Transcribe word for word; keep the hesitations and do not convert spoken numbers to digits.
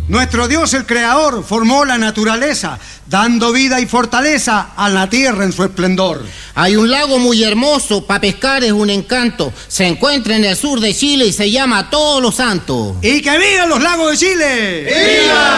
Nuestro Dios, el Creador, formó la naturaleza, dando vida y fortaleza a la tierra en su esplendor. Hay un lago muy hermoso, para pescar es un encanto. Se encuentra en el sur de Chile y se llama Todos los Santos. ¡Y que vivan los lagos de Chile! ¡Viva!